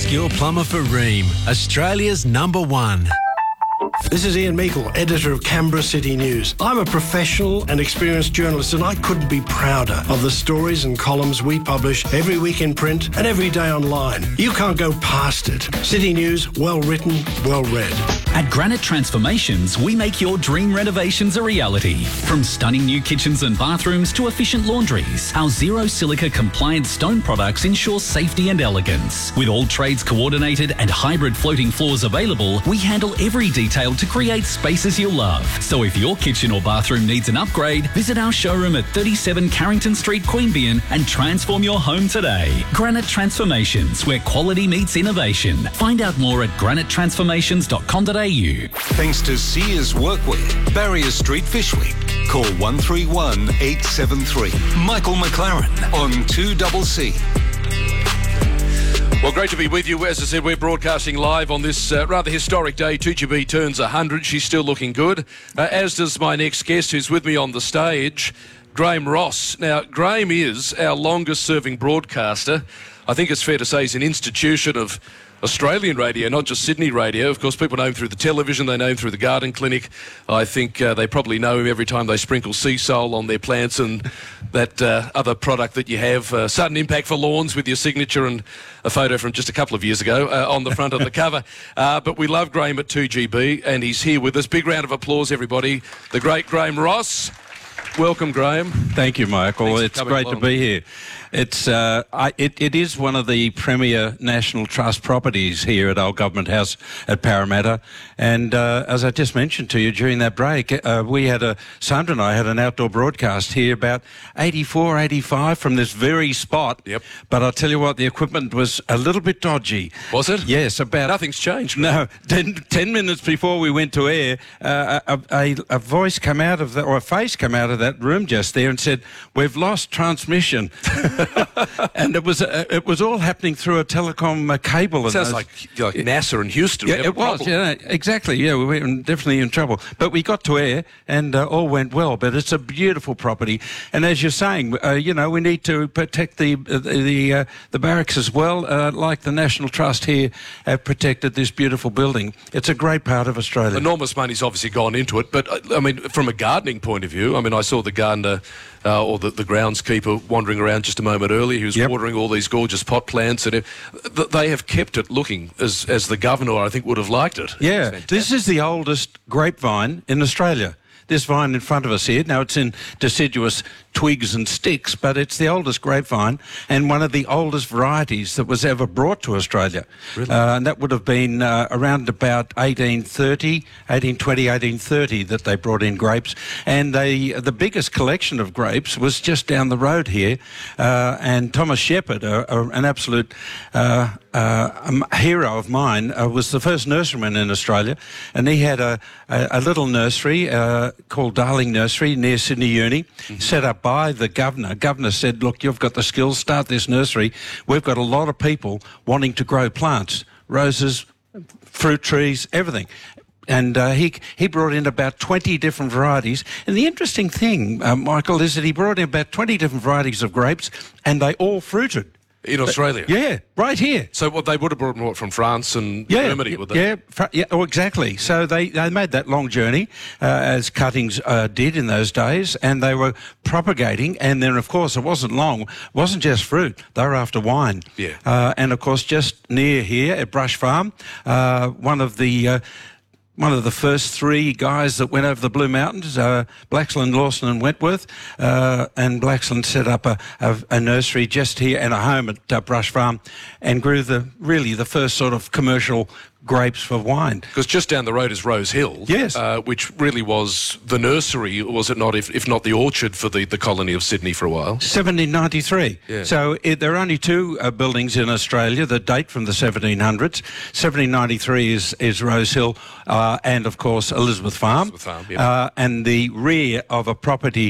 Ask your plumber for Rheem, Australia's #1. This is Ian Meikle, editor of Canberra City News. I'm a professional and experienced journalist, and I couldn't be prouder of the stories and columns we publish every week in print and every day online. You can't go past it. City News, well written, well read. At Granite Transformations, we make your dream renovations a reality. From stunning new kitchens and bathrooms to efficient laundries, our zero silica compliant stone products ensure safety and elegance. With all trades coordinated and hybrid floating floors available, we handle every detail to create spaces you'll love. So if your kitchen or bathroom needs an upgrade, visit our showroom at 37 Carrington Street, Queanbeyan and transform your home today. Granite Transformations, where quality meets innovation. Find out more at granitetransformations.com.au. Thanks to Sears Workwear, Barrier Street Fish Week. Call 131 873. Michael McLaren on 2CC. Well, great to be with you. As I said, we're broadcasting live on this rather historic day. 2GB turns 100. She's still looking good, as does my next guest who's with me on the stage, Graham Ross. Now, Graham is our longest-serving broadcaster. I think it's fair to say he's an institution of Australian radio, not just Sydney radio. Of course, people know him through the television, they know him through the garden clinic. I think they probably know him every time they sprinkle sea salt on their plants and that other product that you have, Sudden Impact for Lawns, with your signature and a photo from just a couple of years ago on the front of the cover. But we love Graham at 2GB, and he's here with us. Big round of applause, everybody. The great Graham Ross. Welcome, Graham. Thank you, Michael. It's great to be here. It is one of the premier National Trust properties here at Old Government House at Parramatta. And as I just mentioned to you during that break, Sandra and I had an outdoor broadcast here about 84, 85 from this very spot. Yep. But I'll tell you what, the equipment was a little bit dodgy. Was it? Yes, about... Nothing's changed. No, 10 minutes before we went to air, a voice come out of or a face come out of that room just there and said, "We've lost transmission." And it was all happening through a telecom cable. It sounds like NASA in Houston. Yeah, it was. Yeah, exactly. Yeah, we were definitely in trouble. But we got to air and all went well. But it's a beautiful property. And as you're saying, we need to protect the barracks as well, like the National Trust here have protected this beautiful building. It's a great part of Australia. Enormous money's obviously gone into it. But, I mean, from a gardening point of view, I saw the gardener or the groundskeeper wandering around just a moment earlier. He was watering all these gorgeous pot plants, and they have kept it looking as the governor, I think, would have liked it. Yeah, this is the oldest grapevine in Australia. This vine in front of us here, now it's in deciduous twigs and sticks, but it's the oldest grapevine and one of the oldest varieties that was ever brought to Australia. Really? And that would have been around about 1830 that they brought in grapes. And the biggest collection of grapes was just down the road here. And Thomas Shepherd, an absolute hero of mine, was the first nurseryman in Australia. And he had a little nursery called Darling Nursery near Sydney Uni, set up by the governor. Governor said, "Look, you've got the skills, start this nursery. We've got a lot of people wanting to grow plants, roses, fruit trees, everything." And he brought in about 20 different varieties. And the interesting thing, Michael, is that he brought in about 20 different varieties of grapes, and they all fruited. In Australia? Yeah, right here. So what they would have brought from France and Germany, would they? Yeah, exactly. So they made that long journey, as cuttings did in those days, and they were propagating. And then, of course, it wasn't long. It wasn't just fruit. They were after wine. Yeah. And, of course, just near here at Brush Farm, one of the first three guys that went over the Blue Mountains, Blaxland, Lawson and Wentworth, and Blaxland set up a nursery just here and a home at Brush Farm and grew the first sort of commercial grapes for wine. Because just down the road is Rose Hill, yes, which really was the nursery, was it not, if not the orchard for the colony of Sydney for a while? 1793. Yeah. So there are only two buildings in Australia that date from the 1700s. 1793 is Rose Hill and, of course, Elizabeth Farm. Elizabeth Farm, yeah. And the rear of a property